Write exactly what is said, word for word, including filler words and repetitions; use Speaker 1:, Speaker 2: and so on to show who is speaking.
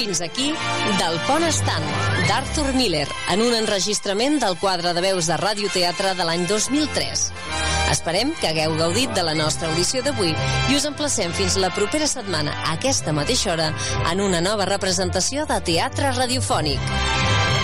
Speaker 1: Fins aquí Del Pont Estant, d'Arthur Miller, en un enregistrament del quadre de veus de radioteatre de l'any dos mil tres. Esperem que hagueu gaudit de la nostra audició d'avui i us emplacem fins la propera setmana a aquesta mateixa hora en una nova representació de teatre radiofònic.